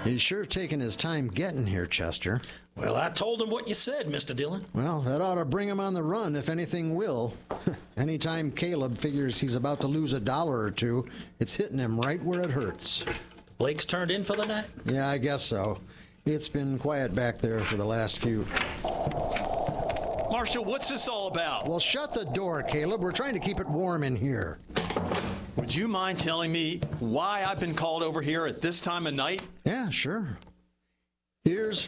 He's sure taking his time getting here, Chester. Well, I told him what you said, Mr. Dillon. Well, that ought to bring him on the run, if anything will. Anytime Caleb figures he's about to lose $1 or two, it's hitting him right where it hurts. Blake's turned in for the night? Yeah, I guess so. It's been quiet back there for the last few. Marshal, what's this all about? Well, shut the door, Caleb. We're trying to keep it warm in here. Would you mind telling me why I've been called over here at this time of night? Yeah, sure. Here's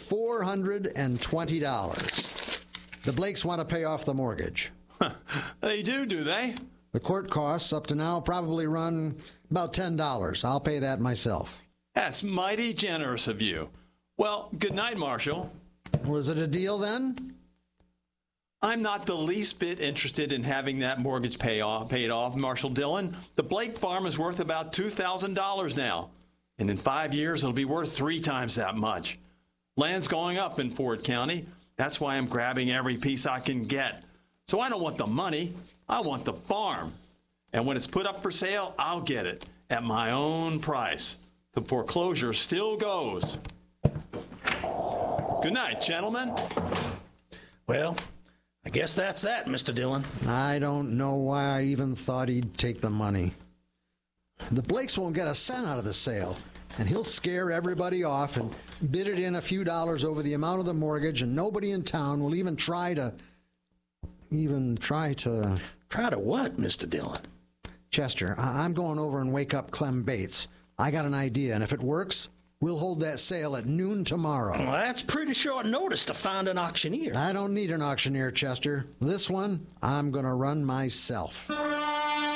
$420. The Blakes want to pay off the mortgage. They do they? The court costs up to now probably run about $10. I'll pay that myself. That's mighty generous of you. Well, good night, Marshal. Well, is it a deal then? I'm not the least bit interested in having that mortgage paid off, Marshal Dillon. The Blake farm is worth about $2,000 now. And in 5 years, it'll be worth 3 times that much. Land's going up in Ford County. That's why I'm grabbing every piece I can get. So I don't want the money. I want the farm. And when it's put up for sale, I'll get it at my own price. The foreclosure still goes. Good night, gentlemen. Well, I guess that's that, Mr. Dillon. I don't know why I even thought he'd take the money. The Blakes won't get a cent out of the sale, and he'll scare everybody off and bid it in a few dollars over the amount of the mortgage, and nobody in town will even try to... Try to what, Mr. Dillon? Chester, I'm going over and wake up Clem Bates. I got an idea, and if it works, we'll hold that sale at noon tomorrow. Well, that's pretty short notice to find an auctioneer. I don't need an auctioneer, Chester. This one, I'm going to run myself.